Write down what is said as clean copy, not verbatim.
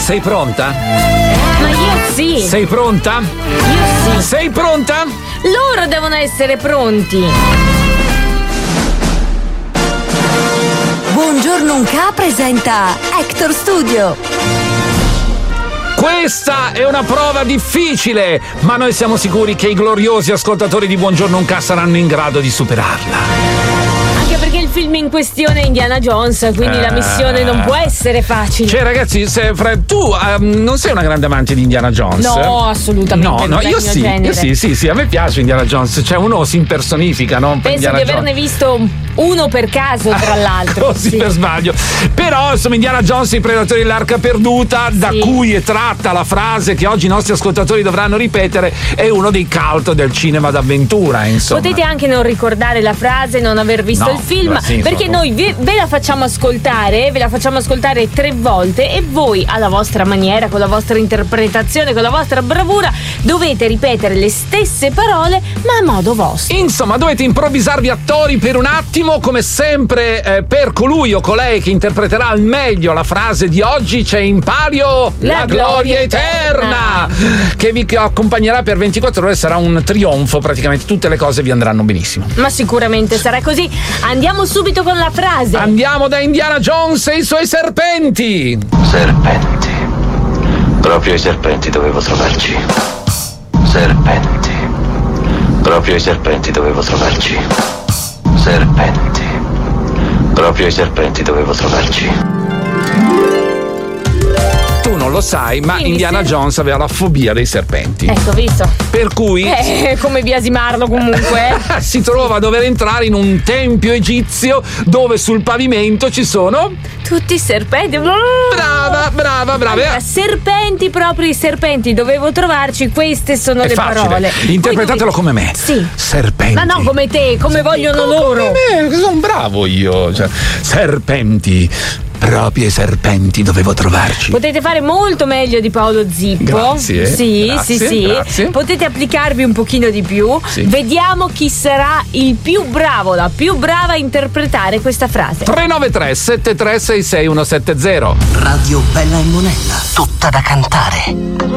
Sei pronta? Ma io sì. Sei pronta? Io sì. Sei pronta? Loro devono essere pronti. Buongiorno Unca presenta Hector Studio. Questa è una prova difficile, ma noi siamo sicuri che i gloriosi ascoltatori di Buongiorno Unca saranno in grado di superarla. Anche perché il film in questione è Indiana Jones, quindi la missione non può essere facile. Cioè, ragazzi, tu non sei una grande amante di Indiana Jones? No, assolutamente. No, io sì, a me piace Indiana Jones. Cioè, uno si impersonifica, no? Penso Indiana di averne visto uno per caso, tra l'altro. Così per sbaglio. Però, insomma, Indiana Jones, i predatori dell'arca perduta, da cui è tratta la frase che oggi i nostri ascoltatori dovranno ripetere, è uno dei cult del cinema d'avventura, insomma. Potete anche non ricordare la frase, non aver visto il film, perché noi ve la facciamo ascoltare 3 volte e voi alla vostra maniera, con la vostra interpretazione, con la vostra bravura, dovete ripetere le stesse parole ma a modo vostro. Insomma, dovete improvvisarvi attori per un attimo, come sempre. Per colui o colei che interpreterà al meglio la frase di oggi c'è in palio la gloria eterna, che vi accompagnerà per 24 ore. Sarà un trionfo, praticamente tutte le cose vi andranno benissimo. Ma sicuramente sarà così. Andiamo subito con la frase. Andiamo da Indiana Jones e i suoi serpenti. Serpenti. Proprio i serpenti dovevo trovarci. Serpenti. Proprio i serpenti dovevo trovarci. Serpenti. Proprio i serpenti dovevo trovarci. Tu non lo sai, ma Quindi Indiana Jones aveva la fobia dei serpenti. Ecco, visto. Per cui Come biasimarlo comunque. si trova a dover entrare in un tempio egizio dove sul pavimento ci sono tutti i serpenti. Brava. Allora, serpenti, proprio i serpenti dovevo trovarci. Queste sono è le facile. parole. Interpretatelo come me. Sì. Serpenti. Ma no, come te, come vogliono loro. Come me, sono bravo io. Cioè, serpenti. Proprio i serpenti dovevo trovarci. Potete fare molto meglio di Paolo Zippo. Grazie. Sì. Grazie. Potete applicarvi un pochino di più. Sì. Vediamo chi sarà il più bravo, la più brava a interpretare questa frase. 393 7366 170. Radio Bella e Monella, tutta da cantare.